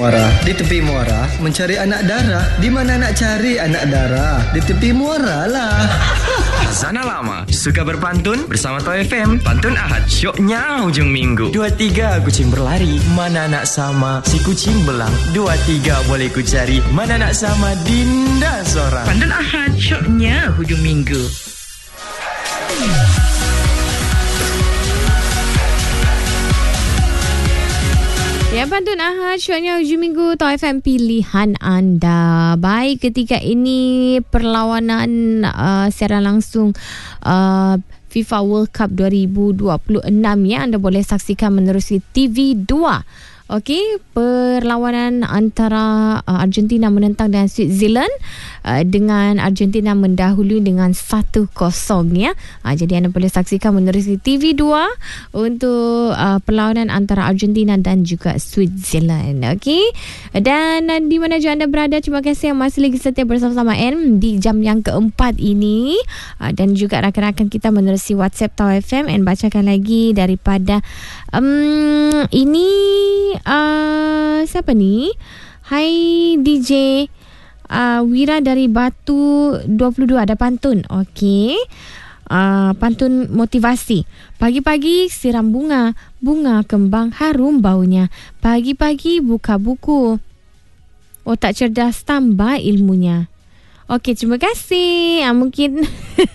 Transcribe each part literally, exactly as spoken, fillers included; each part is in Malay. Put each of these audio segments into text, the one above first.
Muara. Di tepi muara mencari anak dara. Di mana nak cari anak dara? Di tepi muara lah. Zana Lama suka berpantun bersama Toh F M. Pantun Ahad, syoknya hujung minggu. Dua tiga kucing berlari, mana nak sama si kucing belang. Dua tiga boleh ku cari, mana nak sama Dinda seorang. Pantun Ahad, syoknya hujung minggu. Ya, Pantun Ahad, syoknya hujung minggu, Toh F M pilihan anda. Baik, ketika ini perlawanan uh, secara langsung uh, FIFA World Cup dua ribu dua puluh enam ya, anda boleh saksikan menerusi T V dua. Okey, perlawanan antara uh, Argentina menentang dengan Switzerland uh, dengan Argentina mendahului dengan satu kosong ya. Uh, jadi anda boleh saksikan menerusi T V dua untuk uh, perlawanan antara Argentina dan juga Switzerland. Okey. Dan uh, di mana juga anda berada, terima kasih yang masih lagi setia bersama-sama N di jam yang keempat ini. Uh, dan juga rakan-rakan kita menerusi WhatsApp Toh F M. N bacakan lagi daripada um, ini Uh, siapa ni? Hai D J uh, Wira dari Batu dua puluh dua, ada pantun. Okey. Uh, pantun motivasi. Pagi-pagi siram bunga, bunga kembang harum baunya. Pagi-pagi buka buku, otak cerdas tambah ilmunya. Okey, terima kasih. Uh, mungkin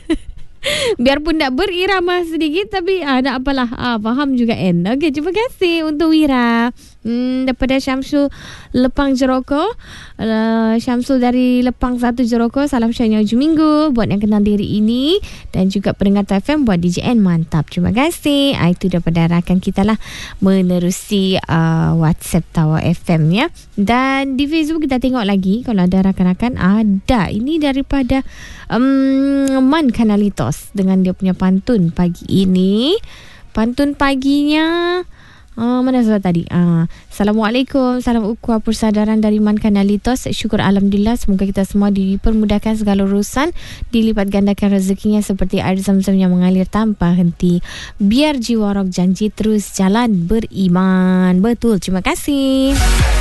biarpun tak berirama sedikit, tapi ah, tak apalah, ah, faham juga N. Okey, terima kasih untuk Wira. Hmm, daripada Syamsul Lepang Jeroko. uh, Syamsul dari Lepang satu Jeroko, salam syahnya hujung minggu buat yang kenal diri ini. Dan juga pendengar T F M buat D J N, mantap, terima kasih. ah, Itu daripada rakan kita lah menerusi uh, WhatsApp Tower F M ya. Dan di Facebook kita tengok lagi kalau ada rakan-rakan. Ada, ini daripada um, Man Kanalitos dengan dia punya pantun pagi ini. Pantun paginya Uh, mana surat tadi? Uh, Assalamualaikum, salam ukhuwah persaudaraan dari Man Kanalitos. Syukur Alhamdulillah, semoga kita semua dipermudahkan segala urusan, dilipat gandakan rezekinya seperti air zam-zam yang mengalir tanpa henti. Biar jiwa roh janji terus jalan beriman. Betul, terima kasih.